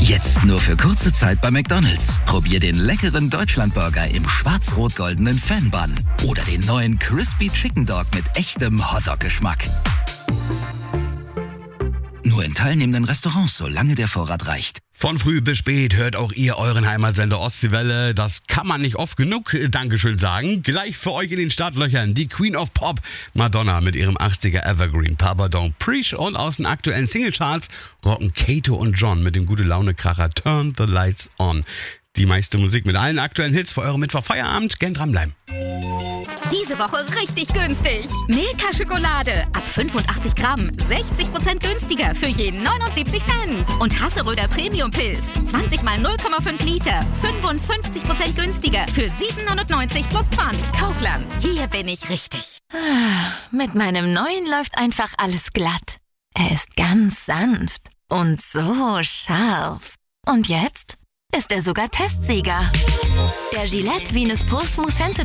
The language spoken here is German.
Jetzt nur für kurze Zeit bei McDonald's. Probier den leckeren Deutschlandburger im schwarz-rot-goldenen Fan-Bun. Oder den neuen Crispy Chicken Dog mit echtem Hotdog-Geschmack. Nur in teilnehmenden Restaurants, solange der Vorrat reicht. Von früh bis spät hört auch ihr euren Heimatsender Ostseewelle. Das kann man nicht oft genug Dankeschön sagen. Gleich für euch in den Startlöchern die Queen of Pop, Madonna mit ihrem 80er Evergreen Papa Don't Preach. Und aus den aktuellen Singlecharts rocken Kato und John mit dem Gute-Laune-Kracher Turn the Lights On. Die meiste Musik mit allen aktuellen Hits für eurem Mittwoch-Feierabend. Gern dranbleiben. Diese Woche richtig günstig. Milka Schokolade ab 85 Gramm, 60% günstiger für jeden 79 Cent. Und Hasseröder Premium Pilz, 20 mal 0,5 Liter, 55% günstiger für 7,99 plus Pfand. Kaufland, hier bin ich richtig. Mit meinem neuen läuft einfach alles glatt. Er ist ganz sanft und so scharf. Und jetzt ist er sogar Testsieger. Der Gillette Venus Pro Smooth Sensitive